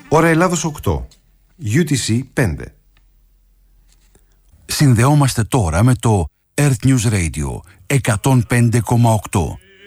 Ώρα Ελλάδος 8, UTC 5. Συνδεόμαστε τώρα με το Earth News Radio 105,8.